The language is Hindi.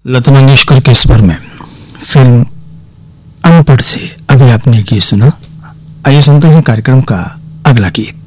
लता मंगेशकर के स्वर में फिल्म अनपढ़ से अभी आपने गीत सुना। आइए सुनते हैं कार्यक्रम का अगला गीत।